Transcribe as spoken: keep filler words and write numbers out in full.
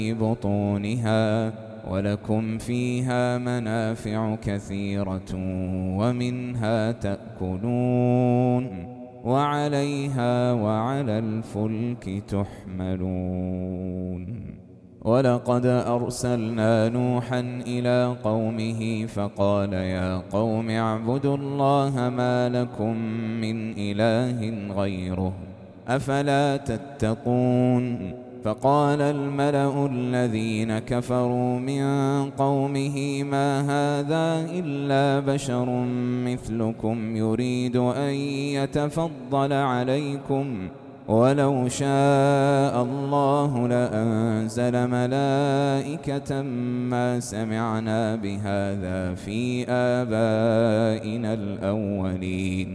بطونها ولكم فيها منافع كثيرة ومنها تأكلون وعليها وعلى الفلك تحملون. ولقد أرسلنا نوحا إلى قومه فقال يا قوم اعبدوا الله ما لكم من إله غيره أفلا تتقون. فقال الملأ الذين كفروا من قومه ما هذا إلا بشر مثلكم يريد أن يتفضل عليكم ولو شاء الله لأنزل ملائكة ما سمعنا بهذا في آبائنا الأولين.